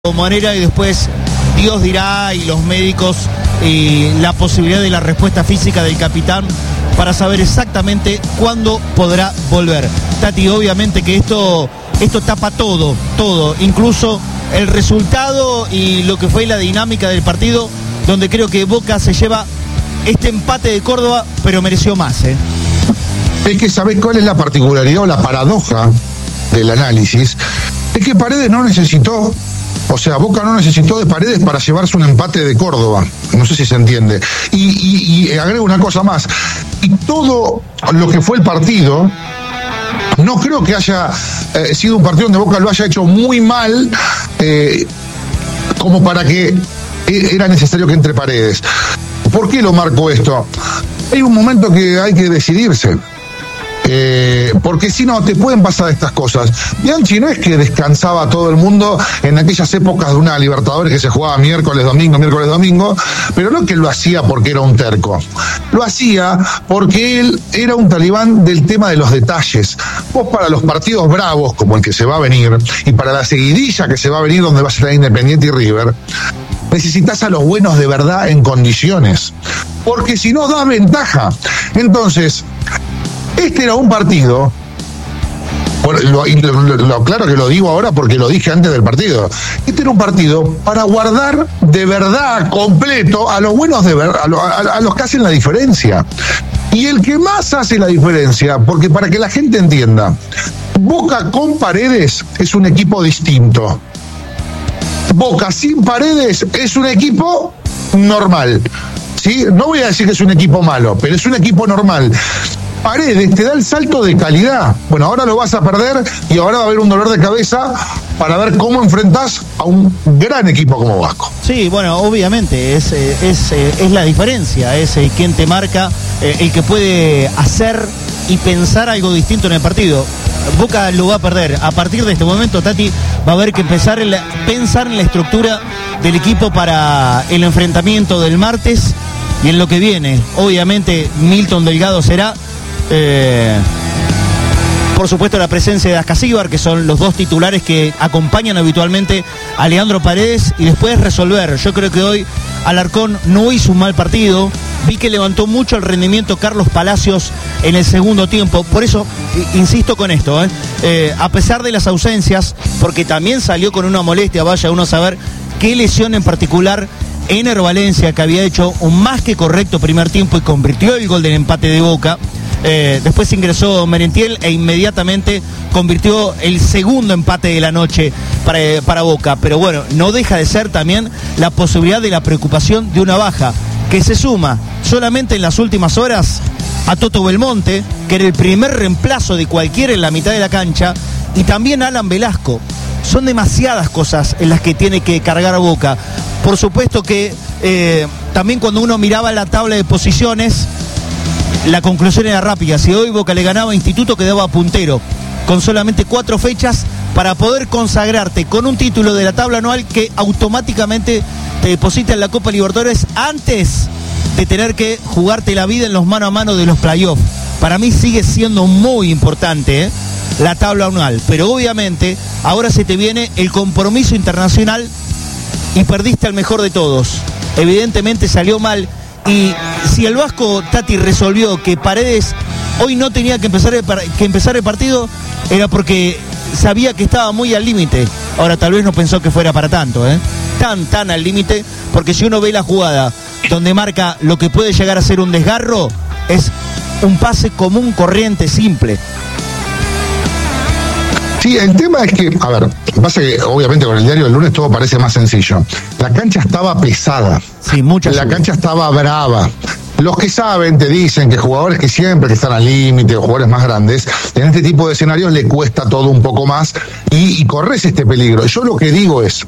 manera, y después Dios dirá, y los médicos, y la posibilidad de la respuesta física del capitán para saber exactamente cuándo podrá volver. Tati, obviamente que esto tapa todo, incluso el resultado y lo que fue la dinámica del partido, donde creo que Boca se lleva este empate de Córdoba, pero mereció más, ¿eh? Es que ¿sabés cuál es la particularidad o la paradoja del análisis? Es que Paredes no necesitó, o sea, Boca no necesitó de Paredes para llevarse un empate de Córdoba. No sé si se entiende. Y agrego una cosa más. Y todo lo que fue el partido, no creo que haya sido un partido donde Boca lo haya hecho muy mal, como para que era necesario que entre Paredes. ¿Por qué lo marco esto? Hay un momento que hay que decidirse. Porque si no te pueden pasar estas cosas. Bianchi no es que descansaba a todo el mundo en aquellas épocas de una Libertadores que se jugaba miércoles, domingo, pero no que lo hacía porque era un terco. Lo hacía porque él era un talibán del tema de los detalles. Vos para los partidos bravos, como el que se va a venir, y para la seguidilla que se va a venir donde va a ser Independiente y River, necesitas a los buenos de verdad en condiciones, porque si no da ventaja. Entonces, este era un partido, claro que lo digo ahora porque lo dije antes del partido, este era un partido para guardar de verdad completo a los buenos de verdad, a los que hacen la diferencia. Y el que más hace la diferencia, porque para que la gente entienda, Boca con Paredes es un equipo distinto. Boca sin Paredes es un equipo normal, ¿sí? No voy a decir que es un equipo malo, pero es un equipo normal. Paredes te da el salto de calidad. Bueno, ahora lo vas a perder y ahora va a haber un dolor de cabeza para ver cómo enfrentás a un gran equipo como Vasco. Sí, bueno, obviamente es la diferencia, es quien te marca, el que puede hacer y pensar algo distinto en el partido. Boca lo va a perder. A partir de este momento, Tati, va a haber que pensar en la estructura del equipo para el enfrentamiento del martes y en lo que viene. Obviamente, Milton Delgado será, por supuesto, la presencia de Ascasíbar, que son los dos titulares que acompañan habitualmente a Leandro Paredes, y después resolver. Yo creo que hoy Alarcón no hizo un mal partido. Vi que levantó mucho el rendimiento Carlos Palacios en el segundo tiempo. Por eso, insisto con esto, a pesar de las ausencias, porque también salió con una molestia, vaya uno a saber qué lesión en particular, Ener Valencia, que había hecho un más que correcto primer tiempo y convirtió el gol del empate de Boca. Después ingresó Merentiel e inmediatamente convirtió el segundo empate de la noche para Boca. Pero bueno, no deja de ser también la posibilidad de la preocupación de una baja que se suma solamente en las últimas horas a Toto Belmonte, que era el primer reemplazo de cualquiera en la mitad de la cancha, y también Alan Velasco. Son demasiadas cosas en las que tiene que cargar Boca. Por supuesto que también cuando uno miraba la tabla de posiciones, la conclusión era rápida. Si hoy Boca le ganaba a Instituto, quedaba puntero, con solamente 4 fechas para poder consagrarte con un título de la tabla anual que automáticamente te deposita en la Copa Libertadores antes de tener que jugarte la vida en los mano a mano de los playoffs. Para mí sigue siendo muy importante la tabla anual, pero obviamente ahora se te viene el compromiso internacional y perdiste al mejor de todos. Evidentemente salió mal. Y si el Vasco, Tati, resolvió que Paredes hoy no tenía que empezar el partido, era porque sabía que estaba muy al límite. Ahora tal vez no pensó que fuera para tanto, tan al límite, porque si uno ve la jugada donde marca lo que puede llegar a ser un desgarro, es un pase común, corriente, simple. Sí, el tema es que, a ver, pasa que obviamente con el diario del lunes todo parece más sencillo. La cancha estaba pesada. Sí, la cancha estaba brava. Los que saben te dicen que jugadores que siempre están al límite, o jugadores más grandes, en este tipo de escenarios le cuesta todo un poco más y corres este peligro. Yo lo que digo es,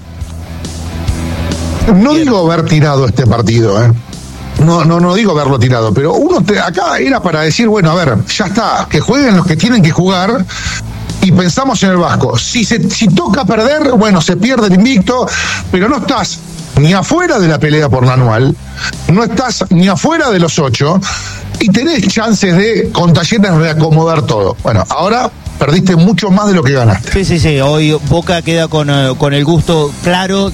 no digo haber tirado este partido, No digo haberlo tirado, pero acá era para decir, bueno, a ver, ya está, que jueguen los que tienen que jugar. Y pensamos en el Vasco. Si toca perder, bueno, se pierde el invicto, pero no estás ni afuera de la pelea por la anual, no estás ni afuera de los 8, y tenés chances de, con Talleres, reacomodar todo. Bueno, ahora perdiste mucho más de lo que ganaste. Sí. Hoy Boca queda con el gusto claro